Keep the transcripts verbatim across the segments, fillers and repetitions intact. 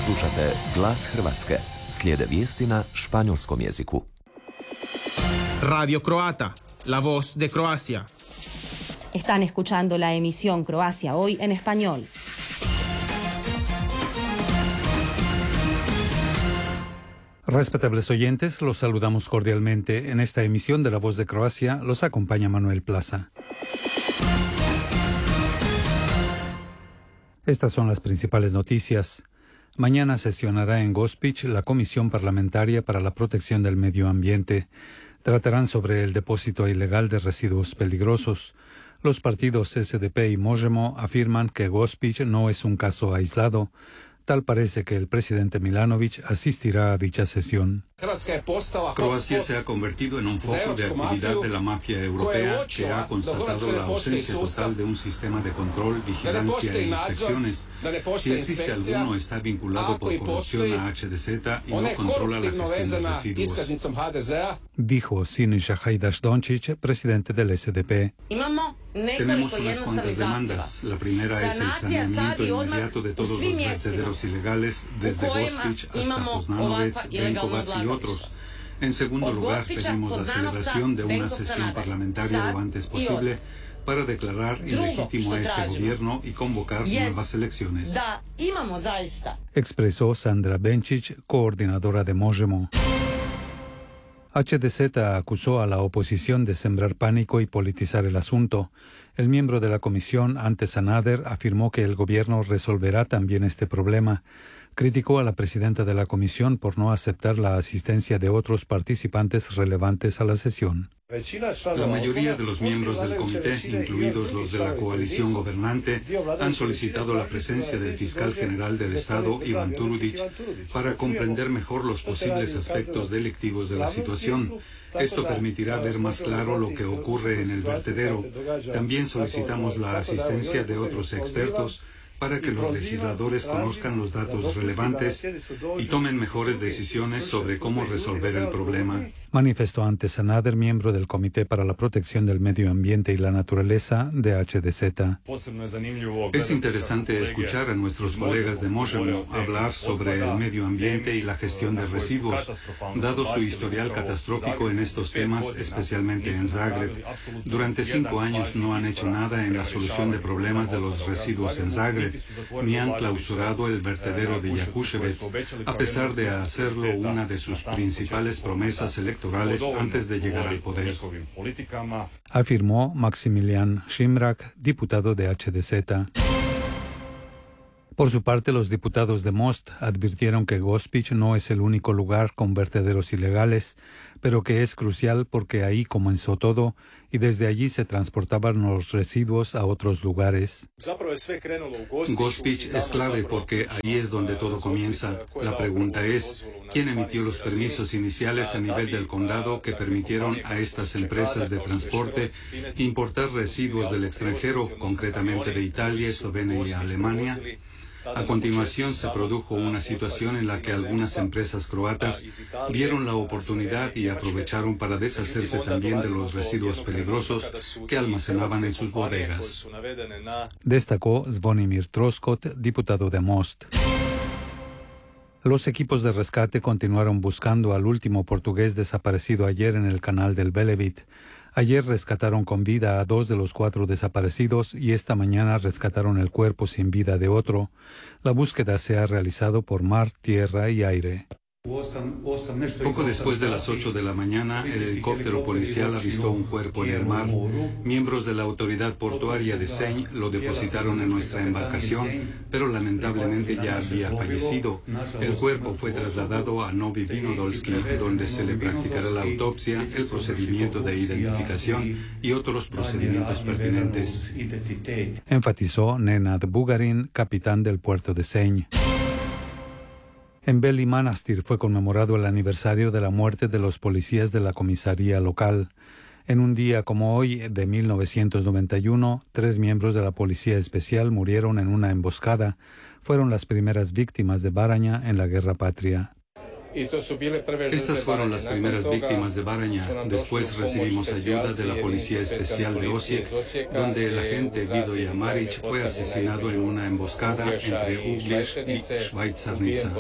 Slušate Glas Hrvatske. Slijede vijesti na španjolskom jeziku. Radio Croata, la voz de Croacia. Están escuchando la emisión Croacia Hoy en español. Respetables oyentes, los saludamos cordialmente. En esta emisión de La Voz de Croacia los acompaña Manuel Plaza. Estas son las principales noticias. Mañana sesionará en Gospić la Comisión Parlamentaria para la Protección del Medio Ambiente. Tratarán sobre el depósito ilegal de residuos peligrosos. Los partidos S D P y Možemo afirman que Gospić no es un caso aislado. Tal parece que el presidente Milanović asistirá a dicha sesión. Croacia se ha convertido en un foco de actividad de la mafia europea que ha constatado la ausencia total de un sistema de control, vigilancia e inspecciones. Si existe alguno, está vinculado por corrupción a H D Z y no controla la gestión de residuos. Dijo Siniša Hajdaš-Dončić, presidente del S D P. Tenemos unas cuantas demandas. La primera es el saneamiento inmediato de todos los vertederos ilegales desde Gospić hasta Poznanovec, Benkovac y otros. En segundo lugar, pedimos la celebración de una sesión parlamentaria lo antes posible para declarar ilegítimo a este gobierno y convocar nuevas elecciones. Expresó Sandra Benčić, coordinadora de Možemo. H D Z acusó a la oposición de sembrar pánico y politizar el asunto. El miembro de la comisión, Ante Sanader, afirmó que el gobierno resolverá también este problema. Criticó a la presidenta de la comisión por no aceptar la asistencia de otros participantes relevantes a la sesión. La mayoría de los miembros del comité, incluidos los de la coalición gobernante, han solicitado la presencia del fiscal general del Estado, Ivan Turudić, para comprender mejor los posibles aspectos delictivos de la situación. Esto permitirá ver más claro lo que ocurre en el vertedero. También solicitamos la asistencia de otros expertos para que los legisladores conozcan los datos relevantes y tomen mejores decisiones sobre cómo resolver el problema. Manifestó Ante Sanader, miembro del Comité para la Protección del Medio Ambiente y la Naturaleza de H D Z. Es interesante escuchar a nuestros colegas de Možemo hablar sobre el medio ambiente y la gestión de residuos, dado su historial catastrófico en estos temas, especialmente en Zagreb. Durante cinco años no han hecho nada en la solución de problemas de los residuos en Zagreb, ni han clausurado el vertedero de Jakuševac, a pesar de hacerlo una de sus principales promesas electorales antes de llegar al poder. Afirmó Maximilian Šimrak, diputado de H D Z. Por su parte, los diputados de Most advirtieron que Gospić no es el único lugar con vertederos ilegales, pero que es crucial porque ahí comenzó todo y desde allí se transportaban los residuos a otros lugares. Gospić es clave porque ahí es donde todo comienza. La pregunta es, ¿quién emitió los permisos iniciales a nivel del condado que permitieron a estas empresas de transporte importar residuos del extranjero, concretamente de Italia, Eslovenia y Alemania? A continuación se produjo una situación en la que algunas empresas croatas vieron la oportunidad y aprovecharon para deshacerse también de los residuos peligrosos que almacenaban en sus bodegas. Destacó Zvonimir Troskot, diputado de Most. Los equipos de rescate continuaron buscando al último portugués desaparecido ayer en el canal del Velebit. Ayer rescataron con vida a dos de los cuatro desaparecidos y esta mañana rescataron el cuerpo sin vida de otro. La búsqueda se ha realizado por mar, tierra y aire. Poco después de las ocho de la mañana, el helicóptero policial avistó un cuerpo en el mar. Miembros de la autoridad portuaria de Senj lo depositaron en nuestra embarcación, pero lamentablemente ya había fallecido. El cuerpo fue trasladado a Novi Vinodolski, donde se le practicará la autopsia, el procedimiento de identificación y otros procedimientos pertinentes. Enfatizó Nenad Bugarin, capitán del puerto de Senj. En Beli Manastir fue conmemorado el aniversario de la muerte de los policías de la comisaría local. En un día como hoy de mil novecientos noventa y uno, tres miembros de la Policía Especial murieron en una emboscada. Fueron las primeras víctimas de Baranja en la Guerra Patria. Estas fueron las primeras víctimas de Baranja. Después recibimos ayuda de la Policía Especial de Osijek, donde el agente Vido Yamarić fue asesinado en una emboscada entre Ugljiš y Švajcarnica.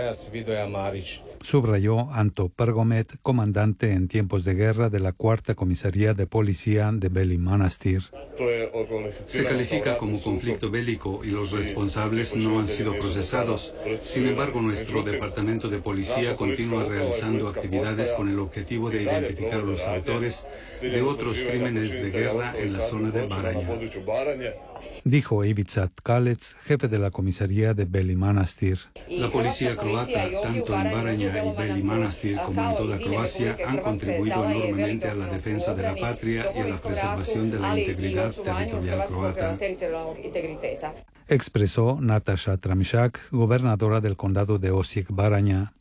Subrayó Anto Prgomet, comandante en tiempos de guerra de la Cuarta Comisaría de Policía de Beli Manastir. Se califica como conflicto bélico y los responsables no han sido procesados. Sin embargo, nuestro departamento de policía continúa realizando actividades con el objetivo de identificar a los autores de otros crímenes de guerra en la zona de Baranja. Dijo Ivica Tkalec, jefe de la comisaría de Beli Manastir. La policía croata, tanto en Baranja y Beli Manastir como en toda Croacia, han contribuido enormemente a la defensa de la patria y a la preservación de la integridad territorial croata. Expresó Natasha Tramišak, gobernadora del condado de Osijek-Baranja.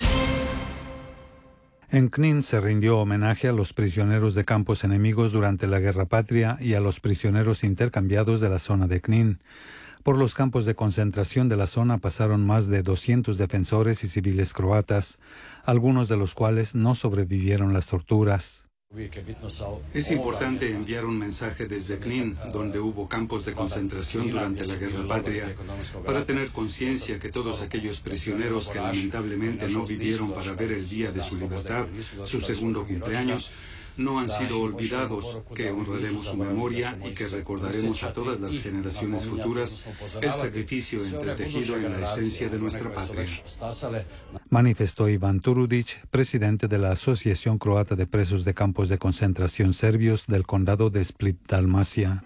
En Knin se rindió homenaje a los prisioneros de campos enemigos durante la Guerra Patria y a los prisioneros intercambiados de la zona de Knin. Por los campos de concentración de la zona pasaron más de doscientos defensores y civiles croatas, algunos de los cuales no sobrevivieron las torturas. Es importante enviar un mensaje desde Knin, donde hubo campos de concentración durante la Guerra Patria, para tener conciencia que todos aquellos prisioneros que lamentablemente no vivieron para ver el día de su libertad, su segundo cumpleaños, no han sido olvidados, que honraremos su memoria y que recordaremos a todas las generaciones futuras el sacrificio entretejido en la esencia de nuestra patria. Manifestó Ivan Turudic, presidente de la Asociación Croata de Presos de Campos de Concentración Serbios del condado de Split-Dalmacia.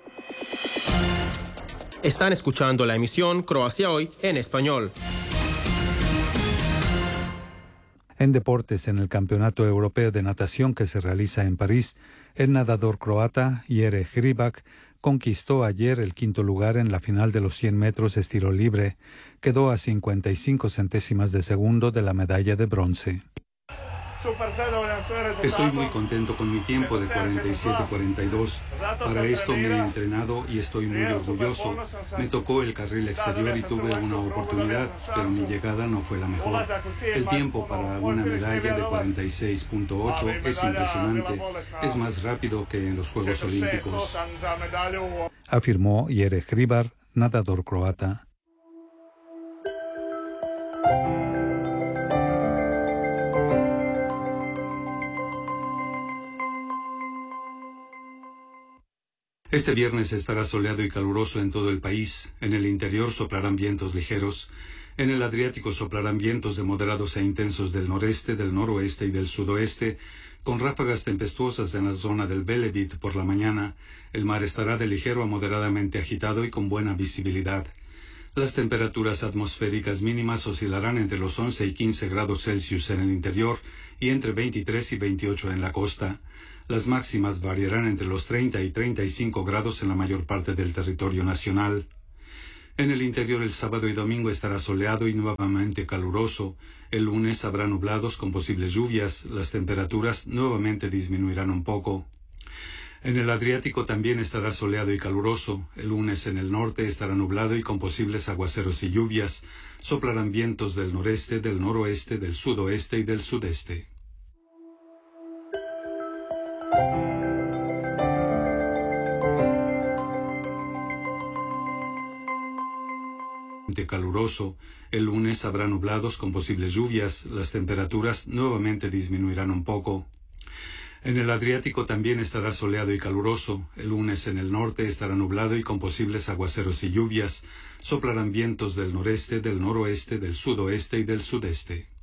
Están escuchando la emisión Croacia Hoy en español. En deportes, en el Campeonato Europeo de Natación que se realiza en París, el nadador croata Jere Hribac conquistó ayer el quinto lugar en la final de los cien metros estilo libre. Quedó a cincuenta y cinco centésimas de segundo de la medalla de bronce. Estoy muy contento con mi tiempo de cuarenta y siete cuarenta y dos. Para esto me he entrenado y estoy muy orgulloso. Me tocó el carril exterior y tuve una oportunidad, pero mi llegada no fue la mejor. El tiempo para una medalla de cuarenta y seis punto ocho es impresionante. Es más rápido que en los Juegos Olímpicos. Afirmó Jere Hribac, nadador croata. Este viernes estará soleado y caluroso en todo el país. En el interior soplarán vientos ligeros. En el Adriático soplarán vientos de moderados e intensos del noreste, del noroeste y del sudoeste, con ráfagas tempestuosas en la zona del Velebit por la mañana. El mar estará de ligero a moderadamente agitado y con buena visibilidad. Las temperaturas atmosféricas mínimas oscilarán entre los once y quince grados Celsius en el interior y entre veintitrés y veintiocho en la costa. Las máximas variarán entre los treinta y treinta y cinco grados en la mayor parte del territorio nacional. En el interior el sábado y domingo estará soleado y nuevamente caluroso. El lunes habrá nublados con posibles lluvias. Las temperaturas nuevamente disminuirán un poco. En el Adriático también estará soleado y caluroso. El lunes en el norte estará nublado y con posibles aguaceros y lluvias. Soplarán vientos del noreste, del noroeste, del sudoeste y del sudeste. Caluroso. El lunes habrá nublados con posibles lluvias. Las temperaturas nuevamente disminuirán un poco. En el Adriático también estará soleado y caluroso. El lunes en el norte estará nublado y con posibles aguaceros y lluvias. Soplarán vientos del noreste, del noroeste, del sudoeste y del sudeste.